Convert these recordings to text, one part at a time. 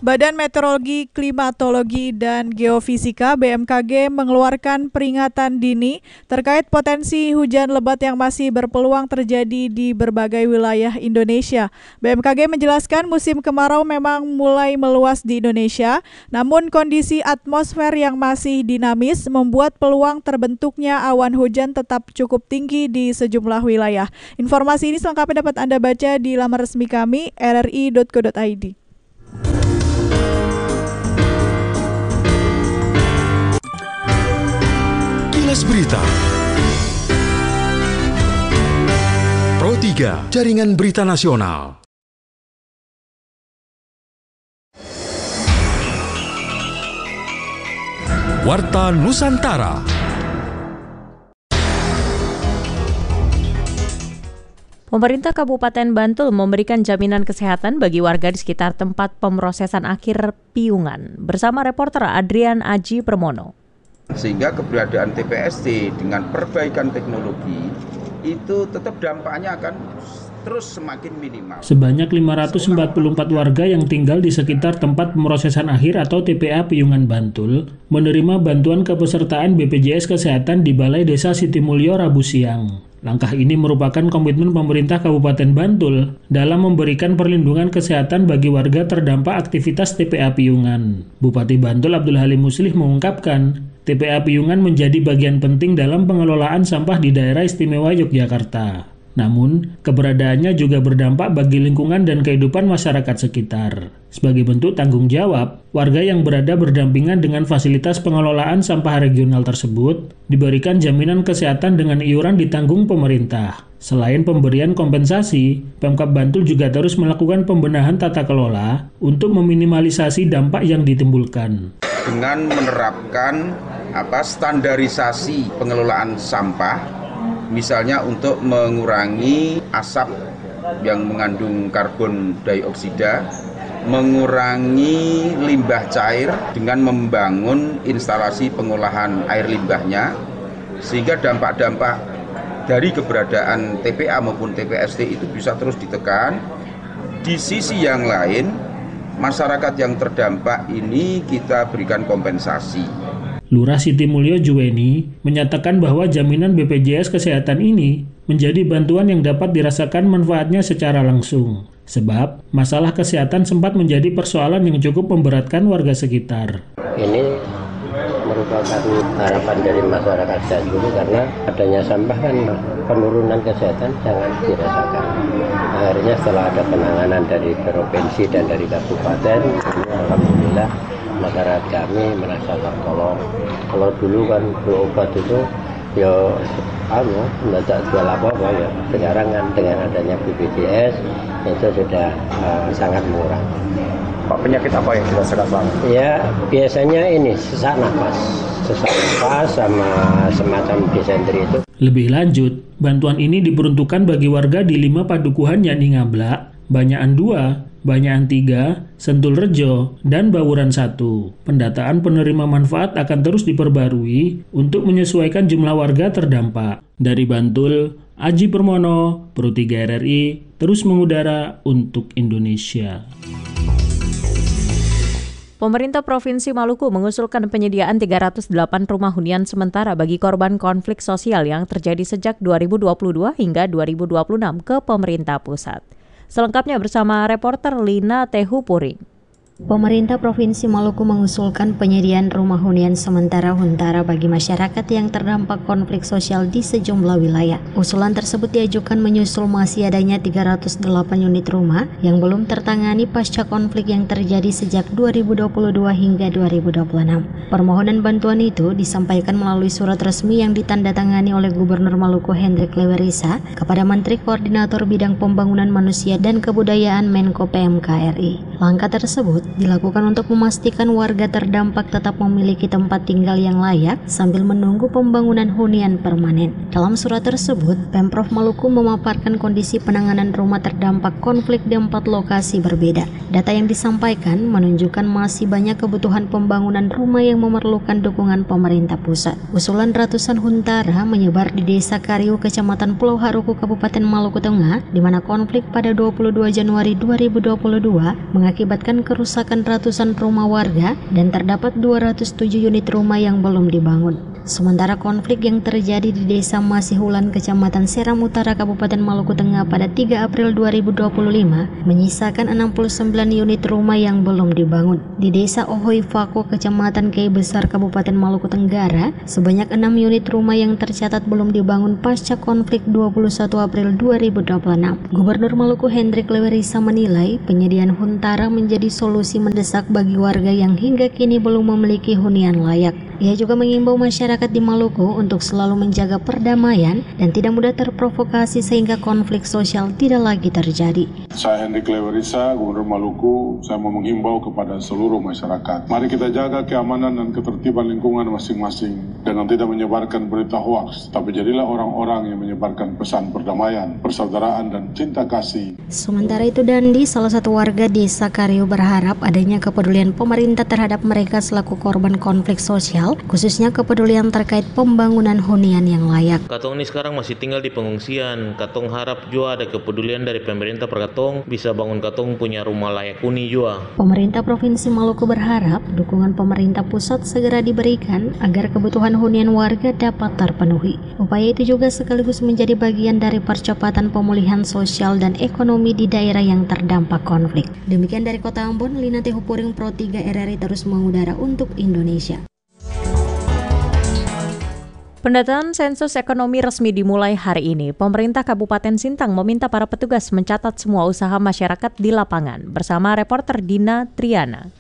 Badan Meteorologi, Klimatologi, dan Geofisika (BMKG) mengeluarkan peringatan dini terkait potensi hujan lebat yang masih berpeluang terjadi di berbagai wilayah Indonesia. BMKG menjelaskan musim kemarau memang mulai meluas di Indonesia, namun kondisi atmosfer yang masih dinamis membuat peluang terbentuknya awan hujan tetap cukup tinggi di sejumlah wilayah. Informasi ini selengkapnya dapat Anda baca di laman resmi kami rri.co.id. Kilas Berita Pro 3 Jaringan Berita Nasional. Warta Nusantara. Pemerintah Kabupaten Bantul memberikan jaminan kesehatan bagi warga di sekitar tempat pemrosesan akhir Piungan. Bersama reporter Adrian Aji Permono. Sehingga keberadaan TPST dengan perbaikan teknologi itu tetap dampaknya akan terus semakin minimal. Sebanyak 544 warga yang tinggal di sekitar tempat pemrosesan akhir atau TPA Piungan Bantul menerima bantuan kepesertaan BPJS Kesehatan di Balai Desa Sitimulyo Rabu siang. Langkah ini merupakan komitmen pemerintah Kabupaten Bantul dalam memberikan perlindungan kesehatan bagi warga terdampak aktivitas TPA Piungan. Bupati Bantul Abdul Halim Muslih mengungkapkan, TPA Piungan menjadi bagian penting dalam pengelolaan sampah di daerah istimewa Yogyakarta. Namun, keberadaannya juga berdampak bagi lingkungan dan kehidupan masyarakat sekitar. Sebagai bentuk tanggung jawab, warga yang berada berdampingan dengan fasilitas pengelolaan sampah regional tersebut diberikan jaminan kesehatan dengan iuran ditanggung pemerintah. Selain pemberian kompensasi, Pemkab Bantul juga terus melakukan pembenahan tata kelola untuk meminimalisasi dampak yang ditimbulkan. Dengan menerapkan standarisasi pengelolaan sampah, misalnya untuk mengurangi asap yang mengandung karbon dioksida, mengurangi limbah cair dengan membangun instalasi pengolahan air limbahnya, sehingga dampak-dampak dari keberadaan TPA maupun TPST itu bisa terus ditekan. Di sisi yang lain, masyarakat yang terdampak ini kita berikan kompensasi. Lurah Sitimulyo Juweni menyatakan bahwa jaminan BPJS Kesehatan ini menjadi bantuan yang dapat dirasakan manfaatnya secara langsung. Sebab masalah kesehatan sempat menjadi persoalan yang cukup memberatkan warga sekitar. Ini merupakan harapan dari masyarakat Bantul karena adanya sampah kan penurunan kesehatan sangat dirasakan. Akhirnya setelah ada penanganan dari provinsi dan dari kabupaten, alhamdulillah masyarakat kami merasa tertolong. Kalau dulu kan berobat itu tidak jual apa-apa ya. Sekarang kan dengan adanya BPJS itu sudah sangat murah. Pak, penyakit apa yang dirasakan Pak? Ya biasanya ini sesak nafas sama semacam disentri itu. Lebih lanjut, bantuan ini diperuntukkan bagi warga di 5 padukuhan yakni Ngablak, Banyakan 2, Banyakan 3, Sentul Rejo, dan Bawuran 1. Pendataan penerima manfaat akan terus diperbarui untuk menyesuaikan jumlah warga terdampak. Dari Bantul, Aji Permono, Pro 3 RRI, terus mengudara untuk Indonesia. Pemerintah Provinsi Maluku mengusulkan penyediaan 308 rumah hunian sementara bagi korban konflik sosial yang terjadi sejak 2022 hingga 2026 ke pemerintah pusat. Selengkapnya bersama reporter Lina Tehupuring. Pemerintah Provinsi Maluku mengusulkan penyediaan rumah hunian sementara Huntara bagi masyarakat yang terdampak konflik sosial di sejumlah wilayah. Usulan tersebut diajukan menyusul masih adanya 308 unit rumah yang belum tertangani pasca konflik yang terjadi sejak 2022 hingga 2026. Permohonan bantuan itu disampaikan melalui surat resmi yang ditandatangani oleh Gubernur Maluku Hendrik Lewerisa kepada Menteri Koordinator Bidang Pembangunan Manusia dan Kebudayaan Menko PMK RI. Langkah tersebut dilakukan untuk memastikan warga terdampak tetap memiliki tempat tinggal yang layak sambil menunggu pembangunan hunian permanen. Dalam surat tersebut, Pemprov Maluku memaparkan kondisi penanganan rumah terdampak konflik di 4 lokasi berbeda. Data yang disampaikan menunjukkan masih banyak kebutuhan pembangunan rumah yang memerlukan dukungan pemerintah pusat. Usulan ratusan Huntara menyebar di Desa Kariu, Kecamatan Pulau Haruku, Kabupaten Maluku Tengah, di mana konflik pada 22 Januari 2022 mengakibatkan kerusakan kerusakan ratusan rumah warga dan terdapat 207 unit rumah yang belum dibangun. Sementara konflik yang terjadi di Desa Masihulan, Kecamatan Seram Utara, Kabupaten Maluku Tengah pada 3 April 2025 menyisakan 69 unit rumah yang belum dibangun. Di Desa Ohoi Fako, Kecamatan Kei Besar, Kabupaten Maluku Tenggara, sebanyak 6 unit rumah yang tercatat belum dibangun pasca konflik 21 April 2026. Gubernur Maluku Hendrik Lewerisa menilai penyediaan Huntara menjadi solusi mendesak bagi warga yang hingga kini belum memiliki hunian layak. Ia juga mengimbau masyarakat di Maluku untuk selalu menjaga perdamaian dan tidak mudah terprovokasi sehingga konflik sosial tidak lagi terjadi. Saya Hendrik Lewerisa, Gubernur Maluku, saya mau menghimbau kepada seluruh masyarakat. Mari kita jaga keamanan dan ketertiban lingkungan masing-masing dengan tidak menyebarkan berita hoaks, tapi jadilah orang-orang yang menyebarkan pesan perdamaian, persaudaraan, dan cinta kasih. Sementara itu, Dandi, salah satu warga Desa Karyo, berharap adanya kepedulian pemerintah terhadap mereka selaku korban konflik sosial, khususnya kepedulian terkait pembangunan hunian yang layak. Katong ini sekarang masih tinggal di pengungsian. Katong harap juga ada kepedulian dari pemerintah per katong bisa bangun katong punya rumah layak huni juga. Pemerintah Provinsi Maluku berharap dukungan pemerintah pusat segera diberikan agar kebutuhan hunian warga dapat terpenuhi. Upaya itu juga sekaligus menjadi bagian dari percepatan pemulihan sosial dan ekonomi di daerah yang terdampak konflik. Demikian dari Kota Ambon, Lina Tehupuring, Pro 3 RRI terus mengudara untuk Indonesia. Pendataan sensus ekonomi resmi dimulai hari ini. Pemerintah Kabupaten Sintang meminta para petugas mencatat semua usaha masyarakat di lapangan. Bersama reporter Dina Triana.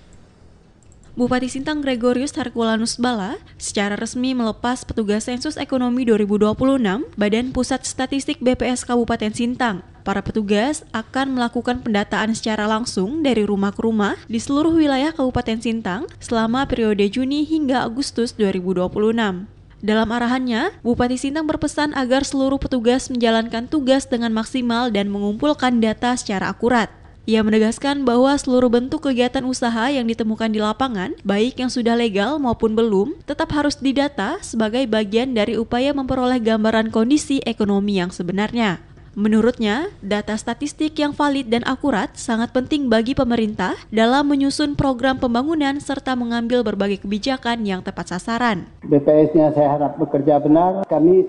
Bupati Sintang Gregorius Herculanus Bala secara resmi melepas petugas sensus ekonomi 2026 Badan Pusat Statistik BPS Kabupaten Sintang. Para petugas akan melakukan pendataan secara langsung dari rumah ke rumah di seluruh wilayah Kabupaten Sintang selama periode Juni hingga Agustus 2026. Dalam arahannya, Bupati Sintang berpesan agar seluruh petugas menjalankan tugas dengan maksimal dan mengumpulkan data secara akurat. Ia menegaskan bahwa seluruh bentuk kegiatan usaha yang ditemukan di lapangan, baik yang sudah legal maupun belum, tetap harus didata sebagai bagian dari upaya memperoleh gambaran kondisi ekonomi yang sebenarnya. Menurutnya, data statistik yang valid dan akurat sangat penting bagi pemerintah dalam menyusun program pembangunan serta mengambil berbagai kebijakan yang tepat sasaran. BPS-nya saya harap bekerja benar. Kami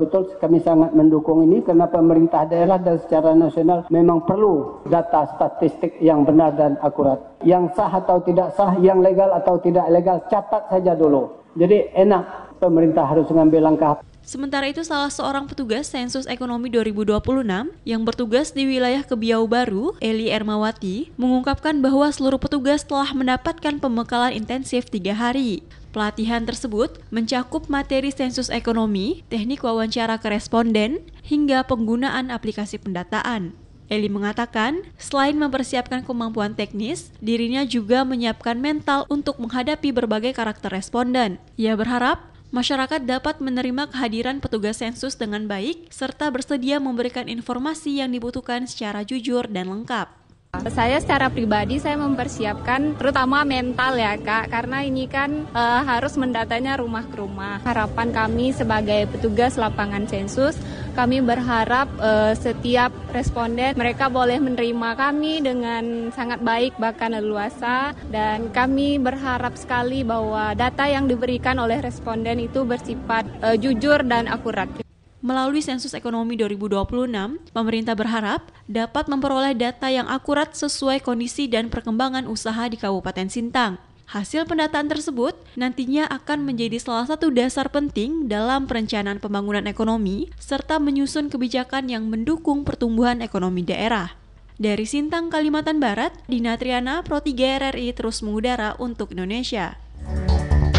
sangat mendukung ini karena pemerintah daerah dan secara nasional memang perlu data statistik yang benar dan akurat. Yang sah atau tidak sah, yang legal atau tidak legal, catat saja dulu. Jadi enak pemerintah harus mengambil langkah. Sementara itu, salah seorang petugas sensus ekonomi 2026 yang bertugas di wilayah Kebiau Baru, Eli Ermawati, mengungkapkan bahwa seluruh petugas telah mendapatkan pembekalan intensif 3 hari. Pelatihan tersebut mencakup materi sensus ekonomi, teknik wawancara ke responden, hingga penggunaan aplikasi pendataan. Eli mengatakan, selain mempersiapkan kemampuan teknis, dirinya juga menyiapkan mental untuk menghadapi berbagai karakter responden. Ia berharap masyarakat dapat menerima kehadiran petugas sensus dengan baik, serta bersedia memberikan informasi yang dibutuhkan secara jujur dan lengkap. Saya secara pribadi saya mempersiapkan terutama mental ya Kak, karena ini kan harus mendatanya rumah ke rumah. Harapan kami sebagai petugas lapangan sensus, kami berharap setiap responden mereka boleh menerima kami dengan sangat baik bahkan leluasa, dan kami berharap sekali bahwa data yang diberikan oleh responden itu bersifat jujur dan akurat. Melalui sensus ekonomi 2026, pemerintah berharap dapat memperoleh data yang akurat sesuai kondisi dan perkembangan usaha di Kabupaten Sintang. Hasil pendataan tersebut nantinya akan menjadi salah satu dasar penting dalam perencanaan pembangunan ekonomi serta menyusun kebijakan yang mendukung pertumbuhan ekonomi daerah. Dari Sintang, Kalimantan Barat, Dina Triana, Pro 3 RRI terus mengudara untuk Indonesia.